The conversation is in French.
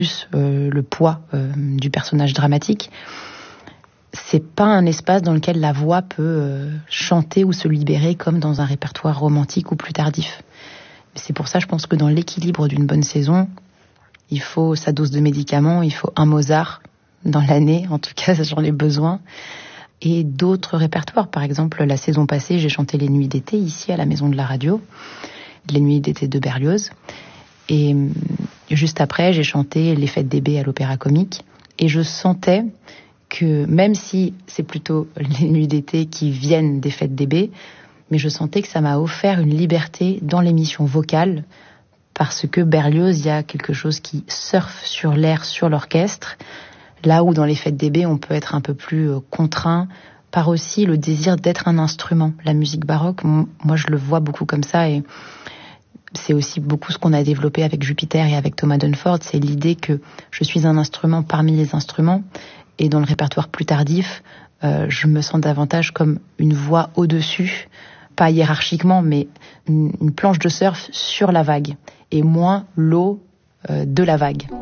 le poids du personnage dramatique. C'est pas un espace dans lequel la voix peut chanter ou se libérer comme dans un répertoire romantique ou plus tardif. C'est pour ça, je pense que dans l'équilibre d'une bonne saison, il faut sa dose de médicaments, il faut un Mozart dans l'année, en tout cas j'en ai besoin, et d'autres répertoires. Par exemple, la saison passée, j'ai chanté les Nuits d'été ici à la Maison de la Radio, les Nuits d'été de Berlioz, et juste après, j'ai chanté les Fêtes des Baies à l'Opéra Comique, et je sentais que même si c'est plutôt les Nuits d'été qui viennent des Fêtes des Baies, mais je sentais que ça m'a offert une liberté dans l'émission vocale, parce que Berlioz, il y a quelque chose qui surfe sur l'air, sur l'orchestre, là où dans les Fêtes des Baies, on peut être un peu plus contraint par aussi le désir d'être un instrument. La musique baroque, moi je le vois beaucoup comme ça, et c'est aussi beaucoup ce qu'on a développé avec Jupiter et avec Thomas Dunford, c'est l'idée que je suis un instrument parmi les instruments, et dans le répertoire plus tardif, je me sens davantage comme une voix au-dessus, pas hiérarchiquement, mais une planche de surf sur la vague, et moins l'eau de la vague.